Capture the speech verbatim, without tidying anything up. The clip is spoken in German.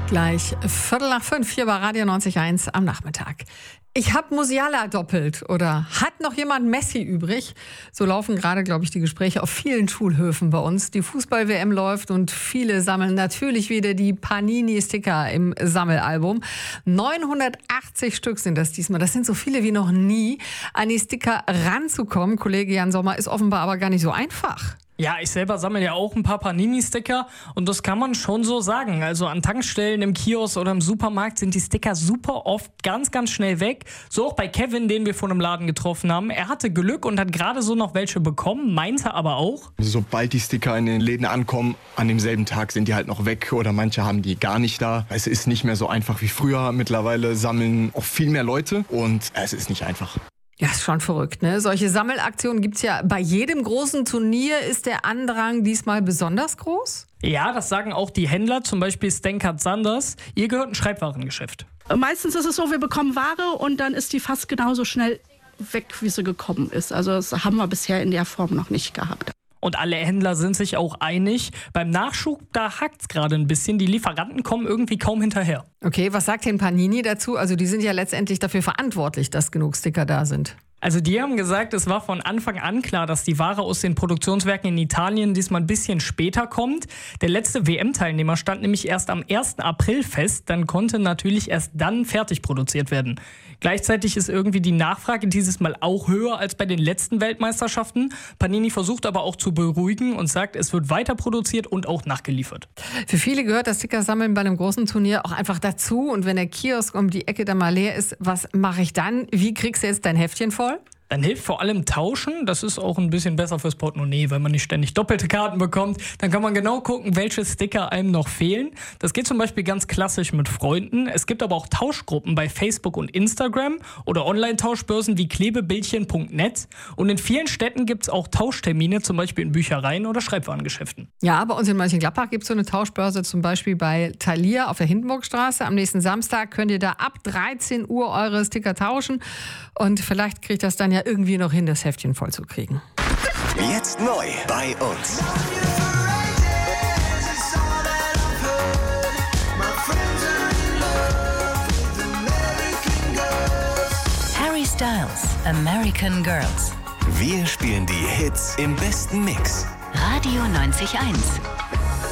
Gleich Viertel nach fünf hier bei Radio neunzig Komma eins am Nachmittag. Ich habe Musiala doppelt oder hat noch jemand Messi übrig? So laufen gerade, glaube ich, die Gespräche auf vielen Schulhöfen bei uns. Die Fußball-W M läuft und viele sammeln natürlich wieder die Panini-Sticker im Sammelalbum. neunhundertachtzig Stück sind das diesmal. Das sind so viele wie noch nie. An die Sticker ranzukommen, Kollege Jan Sommer, ist offenbar aber gar nicht so einfach. Ja, ich selber sammle ja auch ein paar Panini-Sticker und das kann man schon so sagen. Also an Tankstellen, im Kiosk oder im Supermarkt sind die Sticker super oft ganz, ganz schnell weg. So auch bei Kevin, den wir vor einem Laden getroffen haben. Er hatte Glück und hat gerade so noch welche bekommen, meinte aber auch: Sobald die Sticker in den Läden ankommen, an demselben Tag sind die halt noch weg oder manche haben die gar nicht da. Es ist nicht mehr so einfach wie früher. Mittlerweile sammeln auch viel mehr Leute und es ist nicht einfach. Ja, ist schon verrückt, ne? Solche Sammelaktionen gibt's ja bei jedem großen Turnier. Ist der Andrang diesmal besonders groß? Ja, das sagen auch die Händler, zum Beispiel Stenkat Sanders. Ihr gehört ein Schreibwarengeschäft. Meistens ist es so, wir bekommen Ware und dann ist die fast genauso schnell weg, wie sie gekommen ist. Also das haben wir bisher in der Form noch nicht gehabt. Und alle Händler sind sich auch einig. Beim Nachschub, da hakt's gerade ein bisschen. Die Lieferanten kommen irgendwie kaum hinterher. Okay, was sagt denn Panini dazu? Also die sind ja letztendlich dafür verantwortlich, dass genug Sticker da sind. Also die haben gesagt, es war von Anfang an klar, dass die Ware aus den Produktionswerken in Italien diesmal ein bisschen später kommt. Der letzte W M-Teilnehmer stand nämlich erst am ersten April fest. Dann konnte natürlich erst dann fertig produziert werden. Gleichzeitig ist irgendwie die Nachfrage dieses Mal auch höher als bei den letzten Weltmeisterschaften. Panini versucht aber auch zu beruhigen und sagt, es wird weiter produziert und auch nachgeliefert. Für viele gehört das Stickersammeln bei einem großen Turnier auch einfach dazu. Und wenn der Kiosk um die Ecke dann mal leer ist, was mache ich dann? Wie kriegst du jetzt dein Heftchen voll? Dann hilft vor allem Tauschen. Das ist auch ein bisschen besser fürs Portemonnaie, weil man nicht ständig doppelte Karten bekommt. Dann kann man genau gucken, welche Sticker einem noch fehlen. Das geht zum Beispiel ganz klassisch mit Freunden. Es gibt aber auch Tauschgruppen bei Facebook und Instagram oder Online-Tauschbörsen wie klebebildchen punkt net. Und in vielen Städten gibt es auch Tauschtermine, zum Beispiel in Büchereien oder Schreibwarengeschäften. Ja, bei uns in Mönchengladbach gibt es so eine Tauschbörse, zum Beispiel bei Thalia auf der Hindenburgstraße. Am nächsten Samstag könnt ihr da ab dreizehn Uhr eure Sticker tauschen. Und vielleicht kriegt das dann ja irgendwie noch hin, das Heftchen voll zu kriegen. Jetzt neu bei uns. Harry Styles, American Girls. Wir spielen die Hits im besten Mix. Radio neunzig Komma eins.